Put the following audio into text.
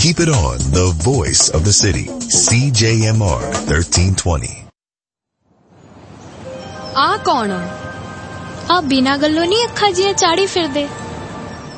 Keep it on the voice of the city. CJMR 1320. आ कौन आ बिना गल्लों नहीं अखा जियां चाड़ी फिरदे।